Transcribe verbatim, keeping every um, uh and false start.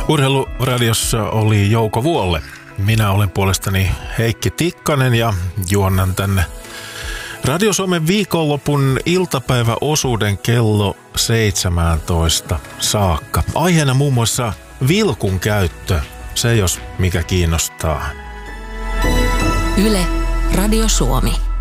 Urheiluradiossa oli Jouko Vuolle. Minä olen puolestani Heikki Tikkanen ja juonnan tänne Radio Suomen viikonlopun iltapäiväosuuden kello seitsemäntoista saakka. Aiheena muun muassa vilkun käyttö, se jos mikä kiinnostaa. Yle, Radio Suomi.